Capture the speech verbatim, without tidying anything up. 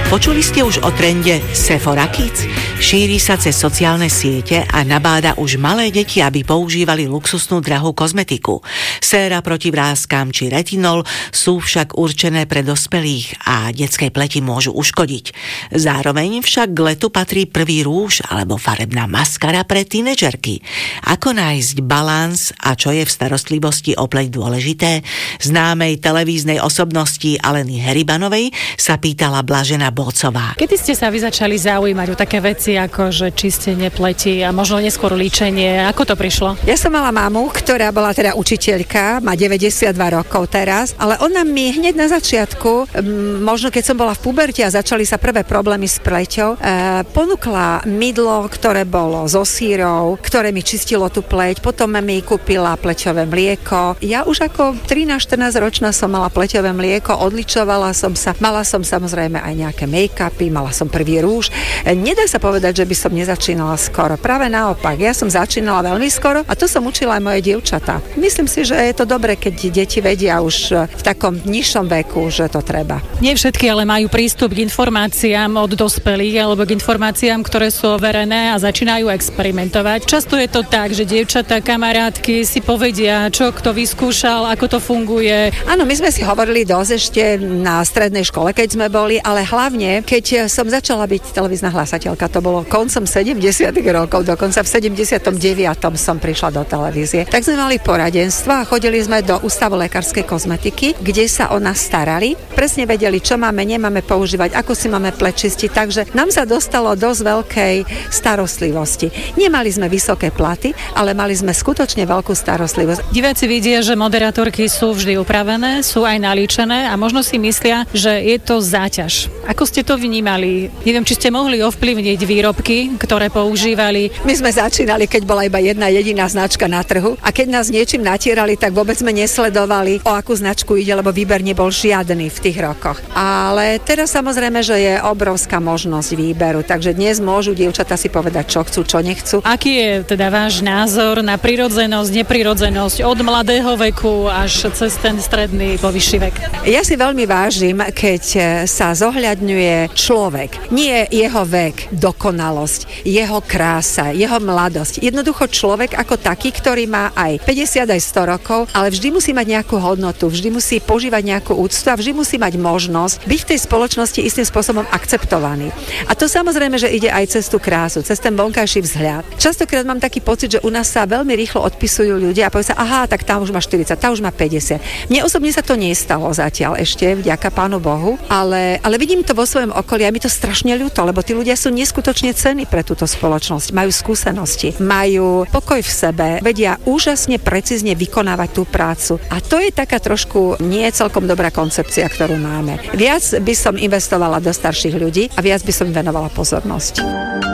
Počuli ste už o trende Sephora Kids? Šíri sa cez sociálne siete a nabáda už malé deti, aby používali luxusnú drahú kozmetiku. Séra proti vráskam či retinol sú však určené pre dospelých a detskej pleti môžu uškodiť. Zároveň však k letu patrí prvý rúž alebo farebná maskara pre tínedžerky. Ako nájsť balans a čo je v starostlivosti o pleť dôležité? Známej televíznej osobnosti Aleny Heribanovej sa pýtala Blažena Bocová. Kedy ste sa vy začali zaujímať o také veci ako že čistenie pleti a možno neskôr líčenie? Ako to prišlo? Ja som mala mamu, ktorá bola teda učiteľka, má deväťdesiatdva rokov teraz, ale ona mi hneď na začiatku, možno keď som bola v puberte a začali sa prvé problémy s pleťou, e, ponúkla mydlo, ktoré bolo zo sírov, ktoré mi čistilo tú pleť, potom mi kúpila pleťové mlieko. Ja už ako trinásť štrnásť ročná som mala pleťové mlieko, odličovala som sa, mala som samozrejme aj nejaké make-upy, mala som prvý rúž. Nedá sa povedať, že by som nezačínala skoro. Práve naopak, ja som začínala veľmi skoro a to som učila aj moje dievčatá. Myslím si, že je to dobre, keď deti vedia už v takom nižšom veku, že to treba. Nie všetky ale majú prístup k informáciám od dospelých alebo k informáciám, ktoré sú overené a začínajú experimentovať. Často je to tak, že dievčatá, kamarátky si povedia, čo kto vyskúšal, ako to funguje. Áno, my sme si hovorili dosť ešte na strednej škole, keď sme boli, ale hlavne, keď som začala byť televízna hlasateľka, to bolo koncom sedemdesiatych rokov, dokonca v sedemdesiatom deviatom som prišla do televízie. Tak sme mali poradenstva a chodili sme do Ústavu lekárskej kozmetiky, kde sa o nás starali. Presne vedeli, čo máme, nemáme používať, ako si máme pleť čistiť, takže nám sa dostalo dosť veľkej starostlivosti. Nemali sme vysoké platy, ale mali sme skutočne veľkú starostlivosť. Diváci vidia, že moderátorky sú vždy upravené, sú aj nalíčené a možno si myslia, že je to záťaž. Ako ste to vnímali? Neviem, či ste mohli ovplyvniť výrobky, ktoré používali. My sme začínali, keď bola iba jedna jediná značka na trhu a keď nás niečím natierali, tak vôbec sme nesledovali, o akú značku ide, lebo výber nebol žiadny v tých rokoch. Ale teraz samozrejme, že je obrovská možnosť výberu, takže dnes môžu dievčatá si povedať, čo chcú, čo nechcú. Aký je teda váš názor na prirodzenosť, neprirodzenosť od mladého veku až cez ten stredný po vyšší vek? Ja si veľmi vážim, keď sa zohľadňuje človek. Nie jeho vek, dokonalosť, jeho krása, jeho mladosť. Jednoducho človek ako taký, ktorý má aj päťdesiat, aj sto rokov, ale vždy musí mať nejakú hodnotu, vždy musí požívať nejakú úctu a vždy musí mať možnosť byť v tej spoločnosti istým spôsobom akceptovaný. A to samozrejme, že ide aj cez tú krásu, cez ten vonkajší vzhľad. Častokrát mám taký pocit, že u nás sa veľmi rýchlo odpisujú ľudia a povedia sa, aha, tak tam už má štyridsať, tam už má päťdesiat. Mne osobne sa to nestalo zatiaľ ešte, vďaka Pánu Bohu, ale, ale vidím to vo svojom okolí a mi to strašne ľúto, lebo tí ľudia sú neskutočne cenní pre túto spoločnosť. Majú skúsenosti, majú pokoj v sebe, vedia úžasne precízne vykonávať tú prácu. A to je taká trošku nie celkom dobrá koncepcia, ktorú máme. Viac by som investovala do starších ľudí a viac by som venovala pozornosť.